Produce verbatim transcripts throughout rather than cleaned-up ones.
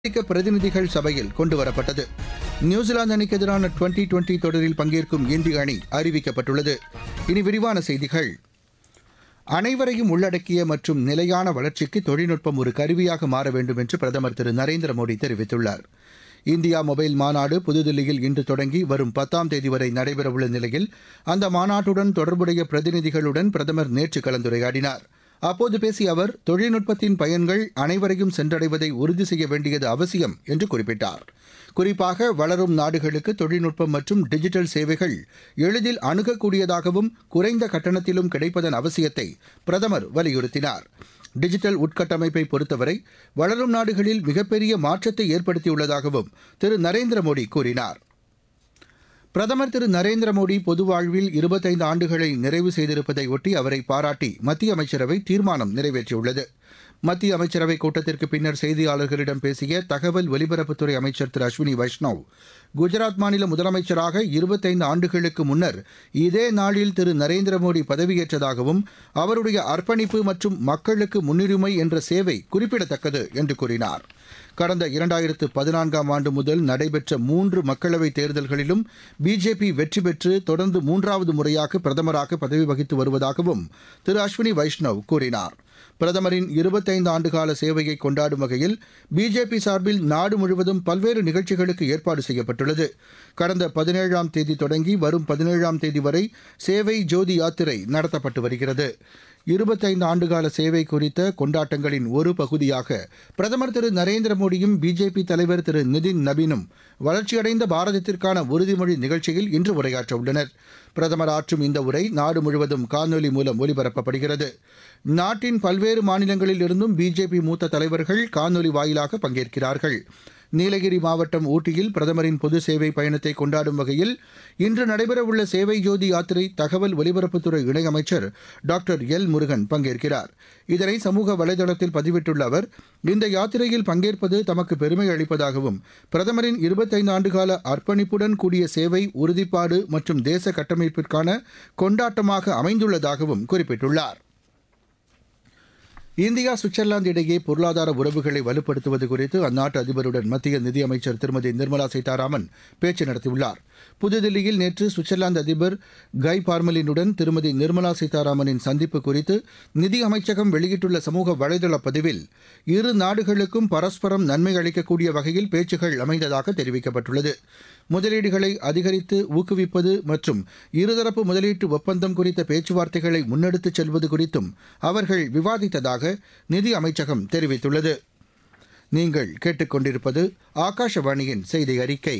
அமெரிக்க பிரதிநிதிகள் சபையில் கொண்டுவரப்பட்டது. நியூசிலாந்து அணிக்கு எதிரான டுவெண்டி டுவெண்டி தொடரில் பங்கேற்கும் இந்திய அணி அறிவிக்கப்பட்டுள்ளது. இனி விரிவான செய்திகள். அனைவரையும் உள்ளடக்கிய மற்றும் நிலையான வளர்ச்சிக்கு தொழில்நுட்பம் ஒரு கருவியாக மாற வேண்டும் என்று பிரதமர் திரு நரேந்திர மோடி தெரிவித்துள்ளார். இந்தியா மொபைல் மாநாடு புதுதில்லியில் இன்று தொடங்கி வரும் பத்தாம் தேதி வரை நடைபெறவுள்ள நிலையில் அந்த மாநாட்டுடன் தொடர்புடைய பிரதிநிதிகளுடன் பிரதமர் நேற்று கலந்துரையாடினார். அப்போது பேசிய அவர், தொழில்நுட்பத்தின் பயன்கள் அனைவரையும் சென்றடைவதை உறுதி செய்ய வேண்டியது அவசியம் என்று குறிப்பிட்டார். குறிப்பாக வளரும் நாடுகளுக்கு தொழில்நுட்பம் மற்றும் டிஜிட்டல் சேவைகள் எளிதில் அணுகக்கூடியதாகவும் குறைந்த கட்டணத்திலும் கிடைப்பதன் அவசியத்தை பிரதமர் வலியுறுத்தினார். டிஜிட்டல் உட்கட்டமைப்பை பொறுத்தவரை வளரும் நாடுகளில் மிகப்பெரிய மாற்றத்தை ஏற்படுத்தியுள்ளதாகவும் திரு நரேந்திர மோடி கூறினார். பிரதமர் திரு நரேந்திர மோடி பொது வாழ்வில் இருபத்தைந்து ஆண்டுகளை நிறைவு செய்திருப்பதை ஒட்டி அவரை பாராட்டி மத்திய அமைச்சரவை தீர்மானம் நிறைவேற்றியுள்ளது. மத்திய அமைச்சரவைக் கூட்டத்திற்கு பின்னர் செய்தியாளர்களிடம் பேசிய தகவல் ஒலிபரப்புத்துறை அமைச்சர் திரு அஸ்வினி வைஷ்ணவ், குஜராத் மாநில முதலமைச்சராக இருபத்தைந்து ஆண்டுகளுக்கு முன்னர் இதே நாளில் திரு நரேந்திர மோடி பதவியேற்றதாகவும் அவருடைய அர்ப்பணிப்பு மற்றும் மக்களுக்கு முன்னுரிமை என்ற சேவை குறிப்பிடத்தக்கது என்று கூறினார். கடந்த இரண்டாயிரத்து பதினான்காம் ஆண்டு முதல் நடைபெற்ற மூன்று மக்களவைத் தேர்தல்களிலும் பிஜேபி வெற்றி பெற்று தொடர்ந்து மூன்றாவது முறையாக பிரதமராக பதவி வகித்து வருவதாகவும் திரு அஸ்வினி வைஷ்ணவ் கூறினார். பிரதமரின் இருபத்தைந்து ஆண்டுகால சேவையை கொண்டாடும் வகையில் பிஜேபி சார்பில் நாடு முழுவதும் பல்வேறு நிகழ்ச்சிகளுக்கு ஏற்பாடு செய்யப்பட்டுள்ளது. கடந்த பதினேழாம் தேதி தொடங்கி வரும் பதினேழாம் தேதி வரை சேவை ஜோதி யாத்திரை நடத்தப்பட்டு வருகிறது. இருபத்தைந்து ஆண்டுகால சேவை குறித்த கொண்டாட்டங்களின் ஒரு பகுதியாக பிரதமர் திரு நரேந்திர மோடியும் பிஜேபி தலைவர் திரு நிதின் நபீனும் வளர்ச்சியடைந்த பாரதத்திற்கான உறுதிமொழி நிகழ்ச்சியில் இன்று உரையாற்ற உள்ளனர். பிரதமர் ஆற்றும் இந்த உரை நாடு முழுவதும் காணொலி மூலம் ஒலிபரப்பப்படுகிறது. நாட்டின் பல்வேறு மாநிலங்களில் இருந்தும் பிஜேபி மூத்த தலைவர்கள் காணொலி வாயிலாக பங்கேற்கிறார்கள். நீலகிரி மாவட்டம் ஊட்டியில் பிரதமரின் பொது சேவை பயணத்தை கொண்டாடும் வகையில் இன்று நடைபெறவுள்ள சேவை ஜோதி யாத்திரை தகவல் ஒலிபரப்புத்துறை இணையமைச்சர் டாக்டர் எல் முருகன் பங்கேற்கிறார். இதனை சமூக வலைதளத்தில் பதிவிட்டுள்ள அவர், இந்த யாத்திரையில் பங்கேற்பது தமக்கு பெருமை அளிப்பதாகவும் பிரதமரின் இருபத்தைந்து ஆண்டுகால அர்ப்பணிப்புடன் கூடிய சேவை, உறுதிப்பாடு மற்றும் தேச கட்டமைப்பிற்கான கொண்டாட்டமாக அமைந்துள்ளதாகவும் குறிப்பிட்டுள்ளார். இந்தியா சுவிட்சர்லாந்து இடையே பொருளாதார உறவுகளை வலுப்படுத்துவது குறித்து அந்நாட்டு அதிபருடன் மத்திய நிதியமைச்சர் திருமதி நிர்மலா சீதாராமன் பேச்சு நடத்தியுள்ளார். புதுதில்லியில் நேற்று சுவிட்சர்லாந்து அதிபர் கை பார்மலினுடன் திருமதி நிர்மலா சீதாராமனின் சந்திப்பு குறித்து நிதி அமைச்சகம் வெளியிட்டுள்ள சமூக வலைதள பதிவில், இரு நாடுகளுக்கும் பரஸ்பரம் நன்மை அளிக்கக்கூடிய வகையில் பேச்சுகள் அமைந்ததாக தெரிவிக்கப்பட்டுள்ளது. முதலீடுகளை அதிகரித்து ஊக்குவிப்பது மற்றும் இருதரப்பு முதலீட்டு ஒப்பந்தம் குறித்த பேச்சுவார்த்தைகளை முன்னெடுத்துச் செல்வது குறித்தும் அவர்கள் விவாதித்ததாக நிதி அமைச்சகம் தெரிவித்துள்ளது. நீங்கள் கேட்டுக்கொண்டிருப்பது ஆகாஷவாணியின் செய்தி அறிக்கை.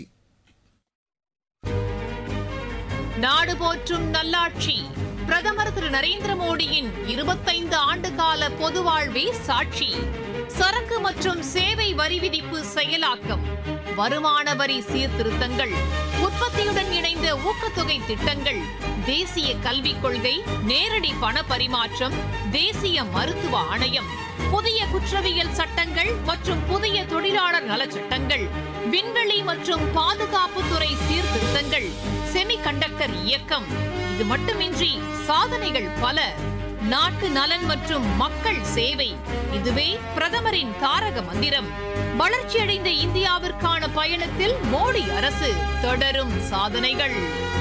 நாடு போற்றும் நல்லாட்சி பிரதமர் திரு நரேந்திர மோடியின் இருபத்தைந்து ஆண்டுகால பொது வாழ்வே சாட்சி. சரக்கு மற்றும் சேவை வரி விதிப்பு செயலாக்கம், வருமான வரி சீர்திருத்தங்கள், உற்பத்தியுடன் இணைந்த ஊக்கத்தொகை திட்டங்கள், தேசிய கல்விக் கொள்கை, நேரடி பண பரிமாற்றம், தேசிய மருத்துவ ஆணையம், புதிய குற்றவியல் சட்டங்கள் மற்றும் புதிய தொழிலாளர் நலச் சட்டங்கள், விண்வெளி மற்றும் பாதுகாப்புத்துறை சீர்திருத்தங்கள், செமிகண்டக்டர் இயக்கம். இது மட்டுமின்றி சாதனைகள் பல. நாட்டு நலன் மற்றும் மக்கள் சேவை, இதுவே பிரதமரின் தாரக மந்திரம். வளர்ச்சியடைந்த இந்தியாவிற்கான பயணத்தில் மோடி அரசு தொடரும் சாதனைகள்.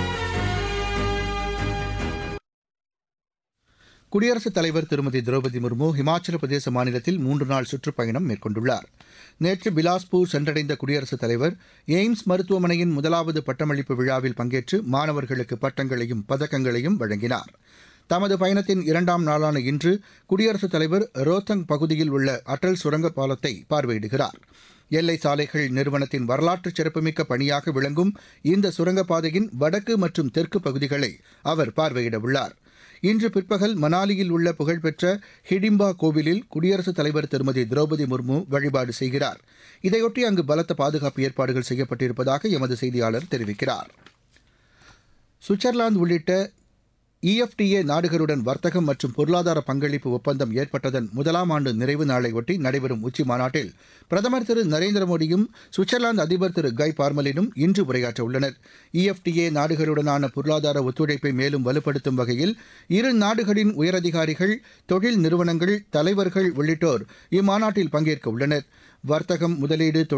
குடியரசுத் தலைவர் திருமதி திரௌபதி முர்மு ஹிமாச்சல பிரதேச மாநிலத்தில் மூன்று நாள் சுற்றுப்பயணம் மேற்கொண்டுள்ளார். நேற்று பிலாஸ்பூர் சென்றடைந்த குடியரசுத் தலைவர் எய்ம்ஸ் மருத்துவமனையின் முதலாவது பட்டமளிப்பு விழாவில் பங்கேற்று மாணவர்களுக்கு பட்டங்களையும் பதக்கங்களையும் வழங்கினார். தமது பயணத்தின் இரண்டாம் நாளான இன்று குடியரசுத் தலைவர் ரோத்தங் பகுதியில் உள்ள அடல் சுரங்கப் பாலத்தை பார்வையிடுகிறார். எல்லை சாலைகள் நிறுவனத்தின் வரலாற்று சிறப்புமிக்க பணியாக விளங்கும் இந்த சுரங்கப்பாதையின் வடக்கு மற்றும் தெற்கு பகுதிகளை அவர் பார்வையிட உள்ளார். இன்று பிற்பகல் மனாலியில் உள்ள புகழ்பெற்ற ஹிடிம்பா கோவிலில் குடியரசுத் தலைவர் திருமதி திரௌபதி முர்மு வழிபாடு செய்கிறார். இதையொட்டி அங்கு பலத்த பாதுகாப்பு ஏற்பாடுகள் செய்யப்பட்டிருப்பதாக எமது செய்தியாளர் தெரிவிக்கிறார். சுவிட்சர்லாந்து உள்ளிட்ட இஎஃப்டிஏ நாடுகளுடன் வர்த்தகம் மற்றும் பொருளாதார பங்களிப்பு ஒப்பந்தம் ஏற்பட்டதன் முதலாம் ஆண்டு நிறைவு நாளையொட்டி நடைபெறும் உச்சி மாநாட்டில் பிரதமர் திரு நரேந்திர மோடியும் சுவிட்சர்லாந்து அதிபர் திரு கை பார்மலினும் இன்று உரையாற்ற உள்ளனர். இஎஃப்டிஏ நாடுகளுடனான பொருளாதார ஒத்துழைப்பை மேலும் வலுப்படுத்தும் வகையில் இரு நாடுகளின் உயரதிகாரிகள், தொழில் நிறுவனங்கள், தலைவர்கள் உள்ளிட்டோர் இம்மாநாட்டில் பங்கேற்க உள்ளனர். வர்த்தகம், முதலீடு,